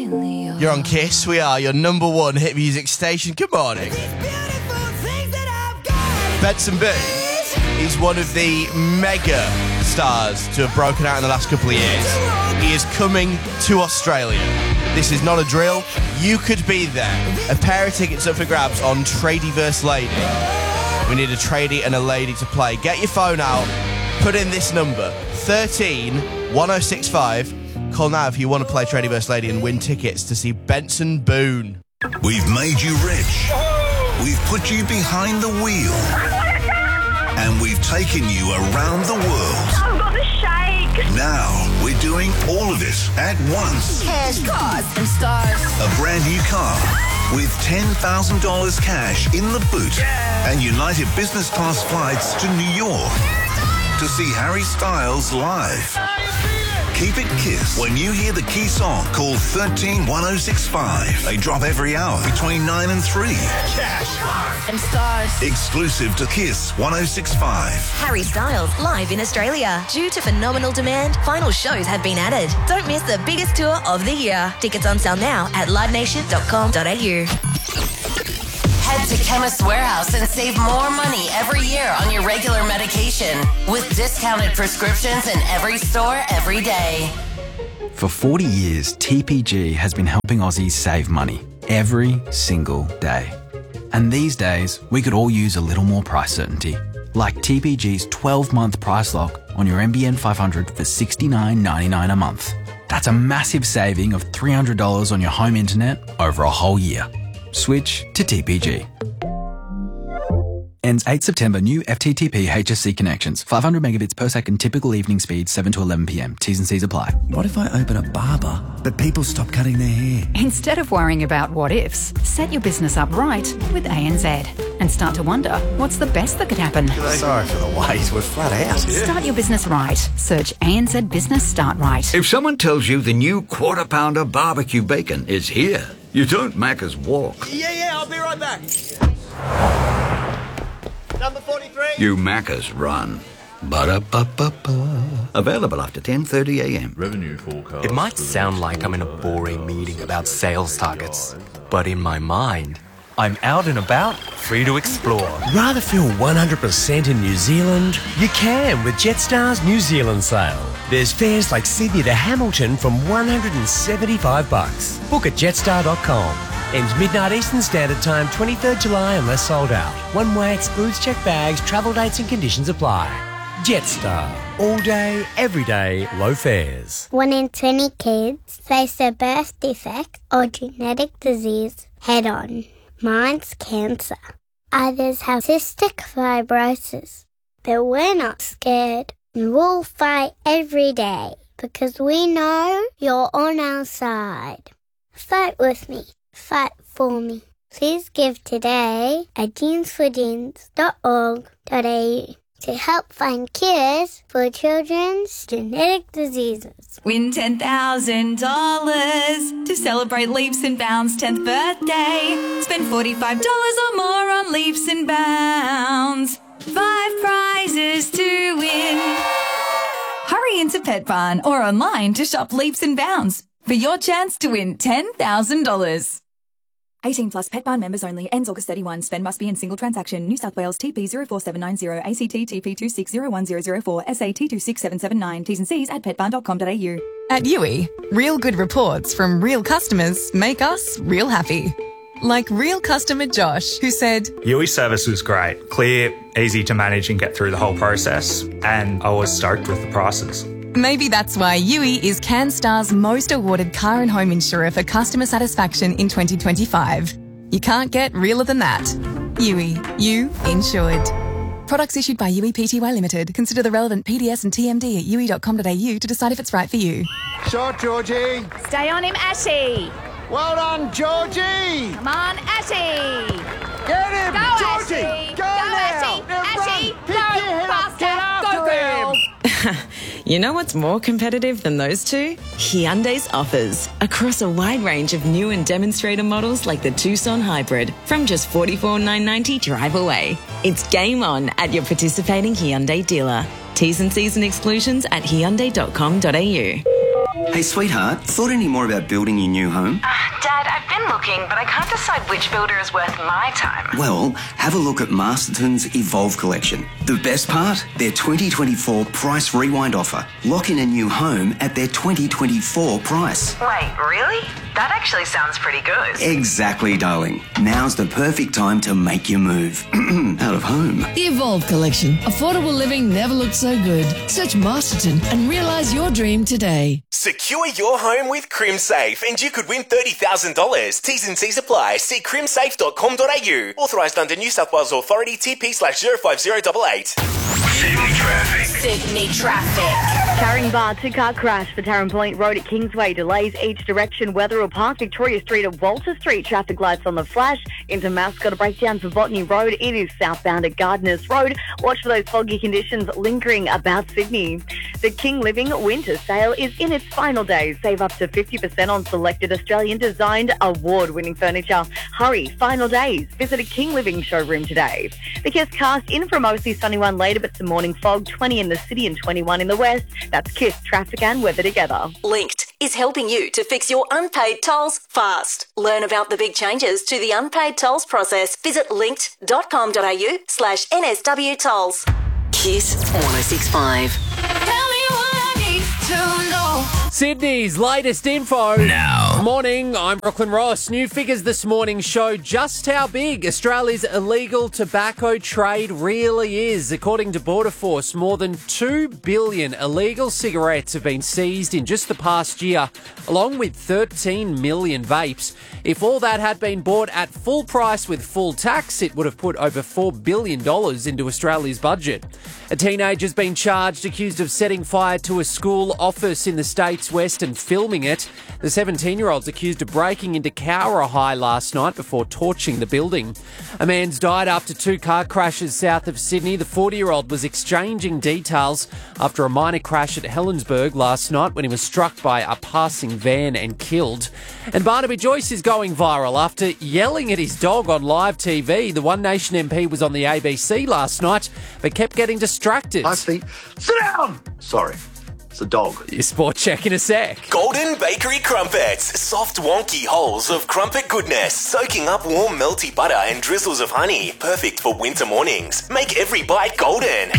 You're on Kiss. We are your number one hit music station. Good morning. Benson Boone is one of the mega stars to have broken out in the last couple of years. He is coming to Australia. This is not a drill. You could be there. A pair of tickets up for grabs on Tradie vs. Lady. We need a tradie and a lady to play. Get your phone out. Put in this number, 131065. Call now if you want to play Tradie vs. Lady and win tickets to see Benson Boone. We've made you rich. We've put you behind the wheel. And we've taken you around the world. I've got the shake. Now we're doing all of it at once. Cash, cars, and stars. A brand new car with $10,000 cash in the boot and United business class flights to New York to see Harry Styles live. Keep it Kiss. When you hear the key song, call 131065. They drop every hour between 9 and 3. Cash, and stars. Exclusive to Kiss 1065. Harry Styles live in Australia. Due to phenomenal demand, final shows have been added. Don't miss the biggest tour of the year. Tickets on sale now at livenation.com.au. Head to Chemist Warehouse and save more money every year on your regular medication with discounted prescriptions in every store every day. For 40 years, TPG has been helping Aussies save money every single day. And these days, we could all use a little more price certainty, like TPG's 12-month price lock on your NBN 500 for $69.99 a month. That's a massive saving of $300 on your home internet over a whole year. Switch to TPG. Ends 8 September. New FTTP HSC connections. 500 megabits per second. Typical evening speed 7 to 11 p.m. T's and C's apply. What if I open a barber, but people stop cutting their hair? Instead of worrying about what ifs, set your business up right with ANZ and start to wonder what's the best that could happen. Sorry for the wait, we're flat out. Start your business right. Search ANZ Business Start Right. If someone tells you the new Quarter Pounder barbecue bacon is here, you don't Macca's walk. Yeah, I'll be right back. Number 43. You Macca's run. Ba-da-ba-ba-ba. Available after 10:30 a.m. Revenue forecast. It might sound like I'm in a boring meeting about sales targets, but in my mind, I'm out and about, free to explore. Rather feel 100% in New Zealand? You can with Jetstar's New Zealand sale. There's fares like Sydney to Hamilton from $175. Book at jetstar.com. Ends midnight Eastern Standard Time, 23rd July unless sold out. One way excludes checked bags, travel dates and conditions apply. Jetstar. All day, every day, low fares. 1 in 20 kids face a birth defect or genetic disease head on. Mine's cancer. Others have cystic fibrosis. But we're not scared. And we'll fight every day because we know you're on our side. Fight with me. Fight for me. Please give today at jeansforjeans.org.au to help find cures for children's genetic diseases. Win $10,000 to celebrate Leaps and Bounds' 10th birthday. Spend $45 or more on Leaps and Bounds. 5 prizes to win. Hurry into Pet Barn or online to shop Leaps and Bounds for your chance to win $10,000. 18 plus Pet Barn members only. Ends August 31. Spend must be in single transaction. New South Wales TP 04790 ACT TP 260104 SAT 26779. T's and C's at petbarn.com.au. At Yui, real good reports from real customers make us real happy. Like real customer Josh, who said, Yui service was great. Clear, easy to manage and get through the whole process. And I was stoked with the prices. Maybe that's why Yui is CanStar's most awarded car and home insurer for customer satisfaction in 2025. You can't get realer than that. Yui, you insured. Products issued by Yui Pty Limited. Consider the relevant PDS and TMD at yui.com.au to decide if it's right for you. Shot, Georgie. Stay on him, Ashy. Well done, Georgie. Come on, Ashy. Get him, Go, Georgie. Ashy. Go now. Ashy. Pick your head up. Get after him. You know what's more competitive than those two? Hyundai's offers. Across a wide range of new and demonstrator models like the Tucson Hybrid. From just $44,990 drive away. It's game on at your participating Hyundai dealer. T's and C's and exclusions at Hyundai.com.au. Hey, sweetheart, thought any more about building your new home? Dad, I've been looking, but I can't decide which builder is worth my time. Well, have a look at Masterton's Evolve collection. The best part? Their 2024 price rewind offer. Lock in a new home at their 2024 price. Wait, really? That actually sounds pretty good. Exactly, darling. Now's the perfect time to make your move. Out of home. The Evolve collection. Affordable living never looked so good. Search Masterton and realise your dream today. Secure your home with CrimSafe and you could win $30,000. T's and C's apply. See crimsafe.com.au. Authorised under New South Wales Authority TP/05088. Sydney traffic. Sydney traffic. Carrying bar, two-car crash for Tarrant Point Road at Kingsway. Delays each direction. Wetherill Park, Victoria Street at Walter Street. Traffic lights on the flash. Into Mascot, a breakdown for Botany Road. It is southbound at Gardeners Road. Watch for those foggy conditions lingering about Sydney. The King Living Winter Sale is in its final days. Save up to 50% on selected Australian-designed award-winning furniture. Hurry, final days. Visit a King Living showroom today. The Kiss cast in for a mostly sunny one later, but some morning fog. 20 in the city and 21 in the west. That's Kiss, traffic and weather together. Linked is helping you to fix your unpaid tolls fast. Learn about the big changes to the unpaid tolls process. Visit linked.com.au/NSW tolls. Kiss 1065. Sydney's latest info. Now. Morning, I'm Brooklyn Ross. New figures this morning show just how big Australia's illegal tobacco trade really is. According to Border Force, more than 2 billion illegal cigarettes have been seized in just the past year, along with 13 million vapes. If all that had been bought at full price with full tax, it would have put over $4 billion into Australia's budget. A teenager's been charged, accused of setting fire to a school office in the state's west and filming it. The 17-year-old's accused of breaking into Cowra High last night before torching the building. A man's died after 2 car crashes south of Sydney. The 40-year-old was exchanging details after a minor crash at Helensburgh last night when he was struck by a passing van and killed. And Barnaby Joyce is going viral after yelling at his dog on live TV. The One Nation MP was on the ABC last night but kept getting distracted. I see. Sit down! Sorry. It's a dog. Your sport check in a sec. Golden Bakery Crumpets. Soft, wonky holes of crumpet goodness, soaking up warm, melty butter and drizzles of honey. Perfect for winter mornings. Make every bite golden.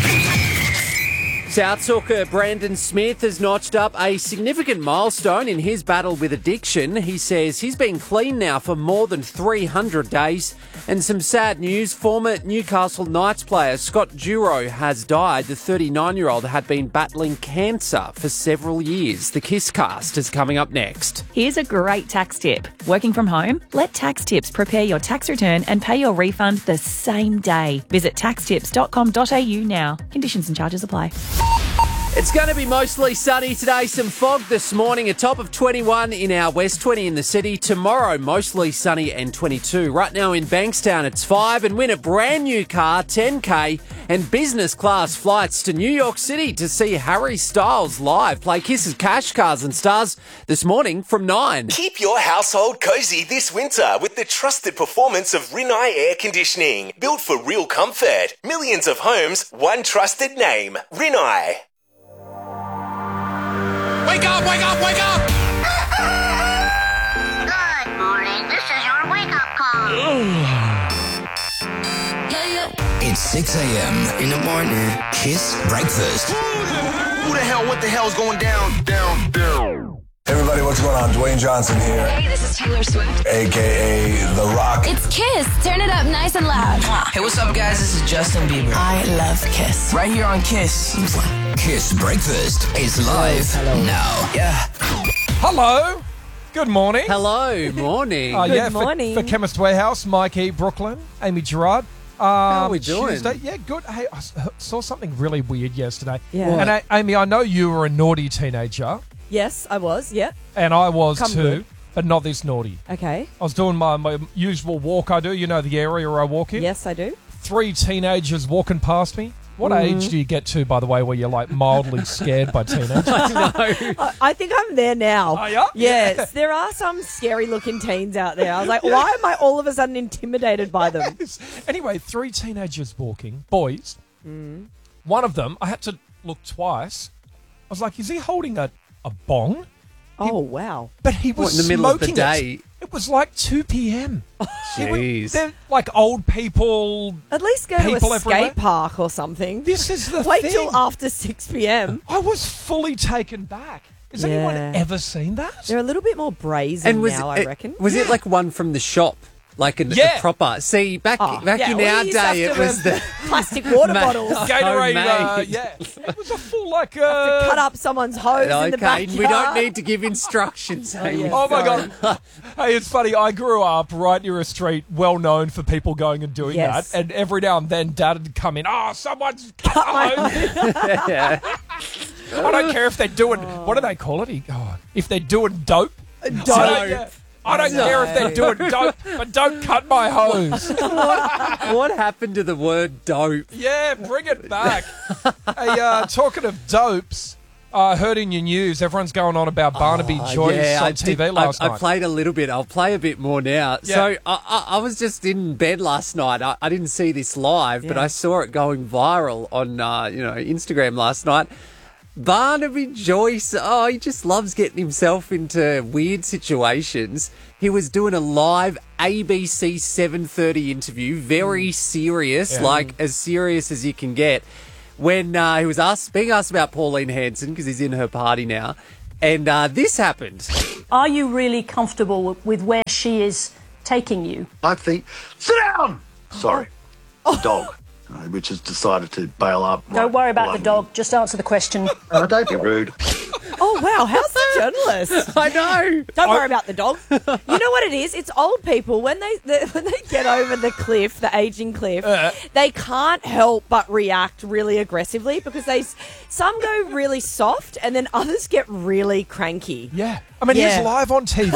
South Soccer Brandon Smith has notched up a significant milestone in his battle with addiction. He says he's been clean now for more than 300 days. And some sad news, former Newcastle Knights player Scott Duro has died. The 39-year-old had been battling cancer for several years. The Kiss Cast is coming up next. Here's a great tax tip. Working from home? Let Tax Tips prepare your tax return and pay your refund the same day. Visit taxtips.com.au now. Conditions and charges apply. It's going to be mostly sunny today. Some fog this morning. A top of 21 in our west, 20 in the city. Tomorrow, mostly sunny and 22. Right now in Bankstown, it's 5. And win a brand new car, 10K, and business class flights to New York City to see Harry Styles live. Play Kiss's Cash Cars and Stars this morning from 9. Keep your household cozy this winter with the trusted performance of Rinnai Air Conditioning. Built for real comfort. Millions of homes, one trusted name. Rinnai. Wake up, wake up, wake up! Good morning, this is your wake-up call. It's 6 a.m. in the morning. Kiss breakfast. Who the hell, what the hell's going down? Everybody, what's going on? Dwayne Johnson here. Hey, this is Taylor Swift. A.K.A. The Rock. It's Kiss. Turn it up nice and loud. Hey, what's up, guys? This is Justin Bieber. I love Kiss. Right here on Kiss. Kiss breakfast is live now. Yeah. Hello. Good morning. Hello. Morning. Good morning. For Chemist Warehouse, Mike E. Brooklyn, Amy Gerard. How are we doing? Tuesday. Yeah, good. Hey, I saw something really weird yesterday. Yeah. And Amy, I know you were a naughty teenager. Yes, I was, yeah. And I was Come too, good. but not this naughty. Okay. I was doing my usual walk I do. You know the area I walk in? Yes, I do. 3 teenagers walking past me. What age do you get to, by the way, where you're like mildly scared by teenagers? I think I'm there now. Are you? Yes. There are some scary looking teens out there. I was like, why am I all of a sudden intimidated by them? Yes. Anyway, 3 teenagers walking, boys. One of them, I had to look twice. I was like, is he holding a bong? Oh, wow. But he was in the middle of the smoking day? It was like 2 p.m. Jeez. They're like old people. At least go to a People everywhere. skate park or something. This is the Wait thing. till after 6 p.m. I was fully taken back. Has anyone ever seen that? They're a little bit more brazen now, I reckon. Was it like one from the shop? Like a proper. See, back in our day, it was the plastic water bottles. Gatorade, it was a full like. Cut up someone's hose in the backyard. We don't need to give instructions. Amy. Oh my God. Hey, it's funny. I grew up right near a street well known for people going and doing that. And every now and then Dad would come in. Oh, someone's cut my hose. I don't care if they're doing, what do they call it? If they're doing dope. I don't care if they're doing dope, but don't cut my hose. What happened to the word dope? Yeah, bring it back. Hey, talking of dopes, I heard in your news everyone's going on about Barnaby Joyce on TV last night. I played a little bit. I'll play a bit more now. Yeah. So I was just in bed last night. I didn't see this live, but I saw it going viral on Instagram last night. Barnaby Joyce, he just loves getting himself into weird situations. He was doing a live ABC 7:30 interview, very serious, like as serious as you can get, when he was being asked about Pauline Hanson, because he's in her party now, and this happened. Are you really comfortable with where she is taking you? I think... Sit down! Sorry. The dog, which has decided to bail up. Don't worry about the dog. Just answer the question. Don't be rude. Oh, wow. How's the journalist? I know. Don't worry about the dog. You know what it is? It's old people. When they get over the cliff, the aging cliff, they can't help but react really aggressively because some go really soft and then others get really cranky. Yeah. I mean, he's live on TV.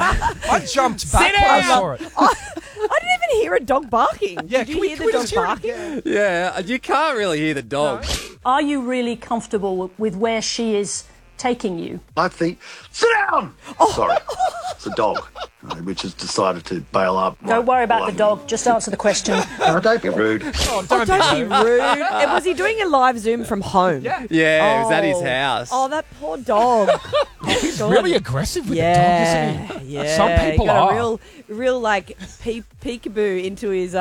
I jumped back when I saw it. I didn't even hear a dog barking. Yeah, Did you hear the dog barking? Yeah, you can't really hear the dog. Are you really comfortable with where she is taking you? I think... Sit down! Sorry. It's the dog, which has decided to bail up. Don't worry about the dog. Just answer the question. Don't be rude. Don't be rude. And was he doing a live Zoom from home? Yeah, it was at his house. Oh, that poor dog. He's really aggressive with the dog, isn't he? Yeah. Some people he got are. a real like peekaboo into his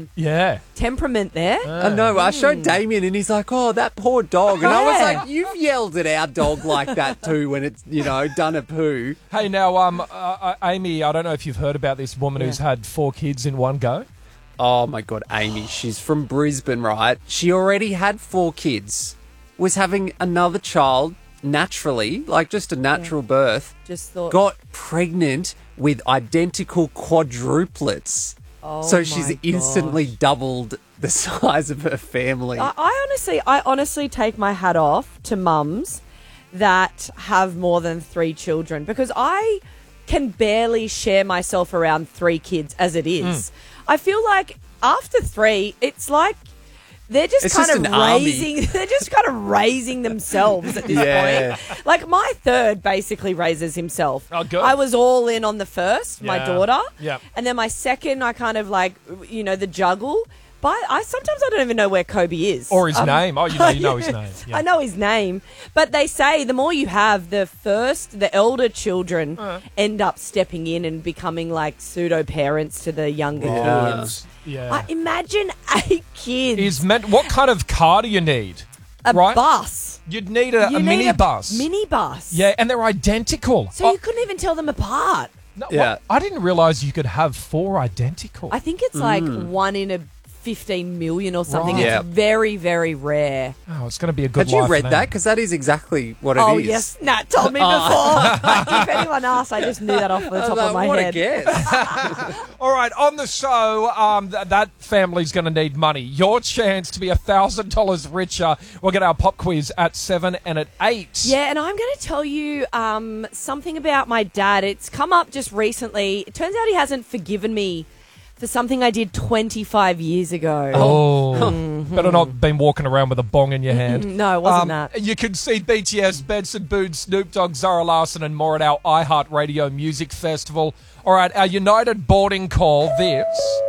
temperament there. I know. I showed Damien and he's like, "Oh, that poor dog," and I was like, "You've yelled at our dog like that too when it's done a poo." Hey, now, Amy, I don't know if you've heard about this woman who's had 4 kids in one go. Oh my God, Amy! She's from Brisbane, right? She already had 4 kids, was having another child naturally, like just a natural birth. Just thought got pregnant with identical quadruplets. Oh, so she's instantly doubled the size of her family. I honestly take my hat off to mums that have more than 3 children because I can barely share myself around 3 kids as it is. I feel like after 3, it's like they're just kind of raising. They're just kind of raising themselves at this point. Like my third basically raises himself. Oh, good. I was all in on the first, my daughter. Yeah. And then my second, I kind of like the juggle. But sometimes I don't even know where Kobe is. Or his name. Oh, you know his name. Yeah. I know his name. But they say the more you have, the elder children end up stepping in and becoming like pseudo-parents to the younger kids. Yeah. Imagine 8 kids. What kind of car do you need? A bus. You'd need a minibus. Minibus. Yeah, and they're identical. So you couldn't even tell them apart. No, I didn't realise you could have 4 identical. I think it's like 1 in a 15 million or something. Right. It's very, very rare. Oh, it's going to be a good Had you life read now. that? Because that is exactly what it is. Oh, yes. Nat told me before. If anyone asked, I just knew that off the top of my what head. a guess. All right, on the show, that family's going to need money. Your chance to be $1,000 richer. We'll get our pop quiz at 7 and at 8. Yeah, and I'm going to tell you something about my dad. It's come up just recently. It turns out he hasn't forgiven me for something I did 25 years ago. Oh, better not been walking around with a bong in your hand. No, it wasn't that. You can see BTS, Benson Boone, Snoop Dogg, Zara Larsson and more at our iHeartRadio Music Festival. All right, our United boarding call, this.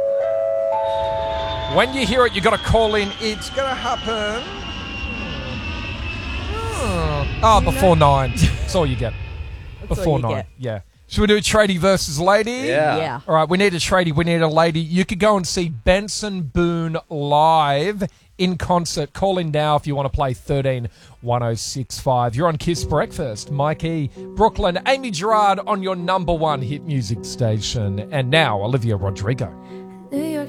When you hear it, you got to call in. It's going to happen. Before 9. That's all you get. before 9. Yeah. Should we do tradie versus lady? Yeah. All right, we need a tradie. We need a lady. You could go and see Benson Boone live in concert. Call in now if you want to play 13 1065. You're on Kiss Breakfast. Mikey, Brooklyn, Amy Gerard on your number one hit music station. And now, Olivia Rodrigo.